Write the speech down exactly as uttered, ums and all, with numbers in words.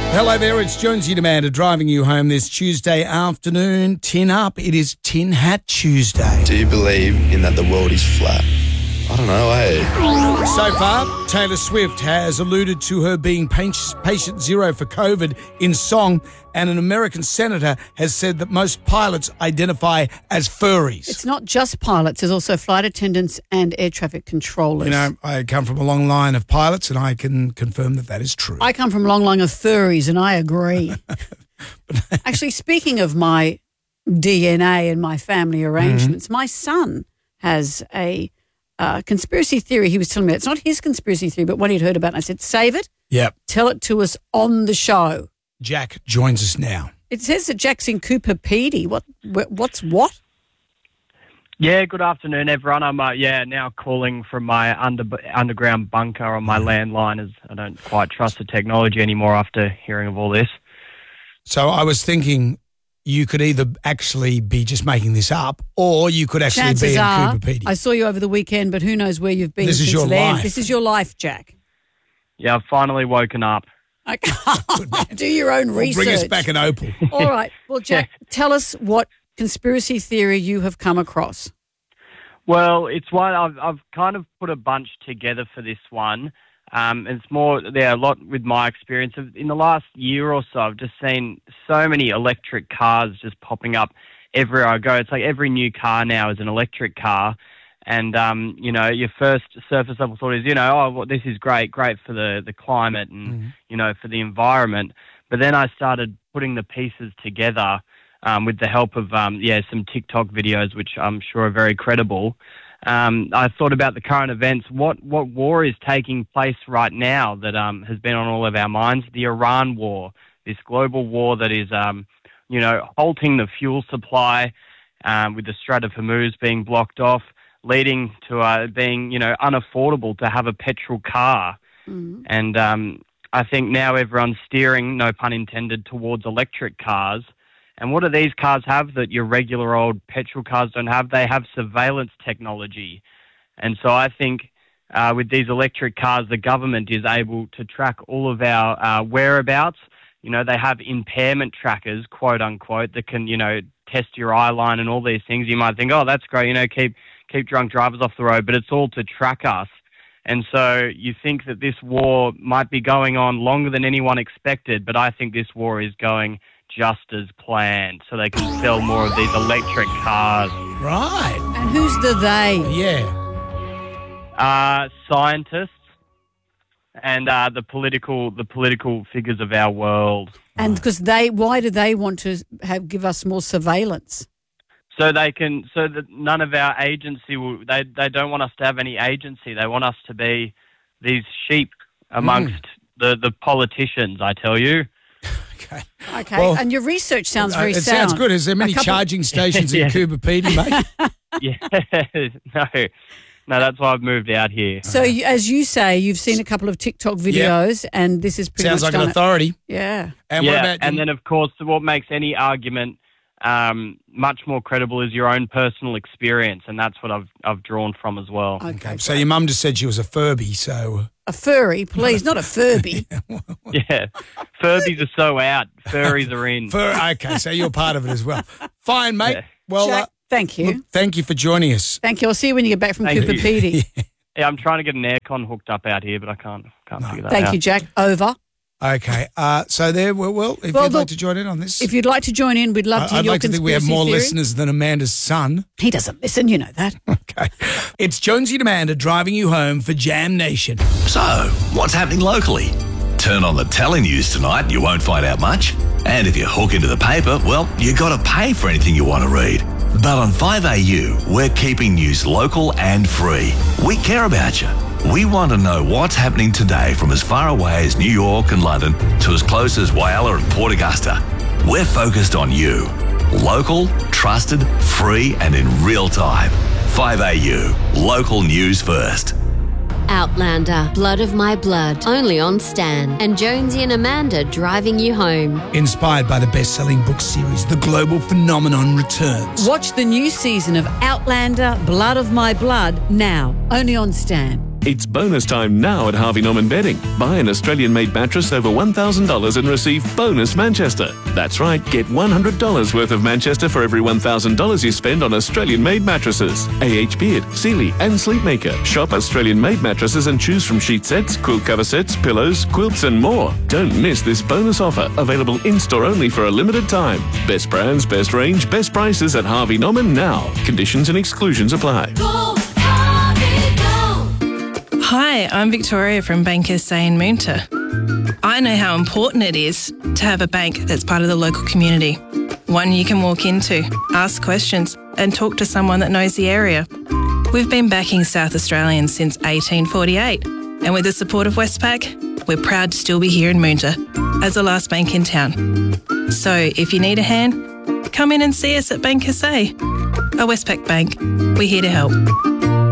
Hello there, it's Jonesy Demander driving you home this Tuesday afternoon. Tin up, it is Tin Hat Tuesday. Do you believe in that the world is flat? I don't know, eh? So far, Taylor Swift has alluded to her being patient zero for COVID in song, and an American senator has said that most pilots identify as furries. It's not just pilots, there's also flight attendants and air traffic controllers. You know, I come from a long line of pilots, and I can confirm that that is true. I come from a long line of furries, and I agree. Actually, speaking of my D N A and my family arrangements, mm-hmm. my son has a uh, conspiracy theory he was telling me. It's not his conspiracy theory, but what he'd heard about. And I said, save it. Yep. Tell it to us on the show. Jack joins us now. It says that Jack's in Cooper Pedy. What? What's what? Yeah, good afternoon, everyone. I'm uh, yeah now calling from my under, underground bunker on my landline, as I don't quite trust the technology anymore after hearing of all this. So I was thinking you could either actually be just making this up, or you could actually Chances be in are, Cooper Pedy. I saw you over the weekend, but who knows where you've been This is since your then. life. This is your life, Jack. Yeah, I've finally woken up. Okay. Do your own Well, research. bring us back an opal. All right. Well, Jack, tell us what conspiracy theory you have come across. Well, it's one I've I've kind of put a bunch together for this one. Um, it's more yeah, a lot with my experience of in the last year or so. I've just seen so many electric cars just popping up everywhere I go. It's like every new car now is an electric car. And, um, you know, your first surface level thought is, you know, oh, well, this is great, great for the, the climate and, mm-hmm. you know, for the environment. But then I started putting the pieces together um, with the help of, um, yeah, some TikTok videos, which I'm sure are very credible. Um, I thought about the current events. What, what war is taking place right now that um, has been on all of our minds? The Iran war, this global war that is, um, you know, halting the fuel supply um, with the Strait of Hormuz being blocked off, leading to uh, being, you know, unaffordable to have a petrol car. Mm. And um, I think now everyone's steering, no pun intended, towards electric cars. And what do these cars have that your regular old petrol cars don't have? They have surveillance technology. And so I think uh, with these electric cars, the government is able to track all of our uh, whereabouts. You know, they have impairment trackers, quote unquote, that can, you know, test your eye line and all these things. You might think, oh, that's great, you know, keep keep drunk drivers off the road, but it's all to track us. And so you think that this war might be going on longer than anyone expected, but I think this war is going just as planned, so they can sell more of these electric cars. Right. And who's the they? Yeah. Uh, scientists and uh, the political the political figures of our world. And because they, why do they want to have give us more surveillance? So they can, so that none of our agency will. They they don't want us to have any agency. They want us to be these sheep amongst mm. the the politicians. I tell you. Okay. Okay. Well, and your research sounds very uh, it sound. sounds good. Is there many couple... charging stations yeah. in Cooper Pedy, mate? Yeah. No. No, that's why I've moved out here. So, you, as you say, you've seen a couple of TikTok videos, yep. and this is pretty sounds much like an authority. It. Yeah. And yeah, what about? And then, of course, what makes any argument um, much more credible is your own personal experience, and that's what I've I've drawn from as well. Okay. okay. So your mum just said she was a Furby, so a furry, please, not a Furby. Yeah, Furbies are so out, furries are in. Fur. Okay, so you're part of it as well. Fine, mate. Yeah. Well, Jack, uh, thank you. Look, thank you for joining us. Thank you. I'll see you when you get back from Thank Cooper you. Pedy. yeah. Yeah, I'm trying to get an aircon hooked up out here, but I can't can't No. figure that Thank out. you, Jack. Over. Okay. Uh, so there, well, well if Well, you'd look, like to join in on this. If you'd like to join in, we'd love to hear I'd your like to think we have conspiracy more theory. listeners than Amanda's son. He doesn't listen, you know that. Okay. It's Jonesy and Amanda driving you home for Jam Nation. So, what's happening locally? Turn on the telly news tonight and you won't find out much. And if you hook into the paper, well, you got to pay for anything you want to read. But on five A U, we're keeping news local and free. We care about you. We want to know what's happening today from as far away as New York and London to as close as Whyalla and Port Augusta. We're focused on you. Local, trusted, free and in real time. five A U, local news first. Outlander, Blood of My Blood, only on Stan. And Jonesy and Amanda driving you home. Inspired by the best-selling book series, The Global Phenomenon returns. Watch the new season of Outlander, Blood of My Blood now, only on Stan. It's bonus time now at Harvey Norman Bedding. Buy an Australian-made mattress over one thousand dollars and receive bonus Manchester. That's right, get one hundred dollars worth of Manchester for every one thousand dollars you spend on Australian-made mattresses. A H Beard, Sealy and Sleepmaker. Shop Australian-made mattresses and choose from sheet sets, quilt cover sets, pillows, quilts and more. Don't miss this bonus offer, available in-store only for a limited time. Best brands, best range, best prices at Harvey Norman now. Conditions and exclusions apply. Go, Harvey, go. Hi, I'm Victoria from Bank S A in Moonta. I know how important it is to have a bank that's part of the local community. One you can walk into, ask questions and talk to someone that knows the area. We've been backing South Australians since eighteen forty-eight, and with the support of Westpac, we're proud to still be here in Moonta as the last bank in town. So if you need a hand, come in and see us at Bank S A. A Westpac Bank, we're here to help.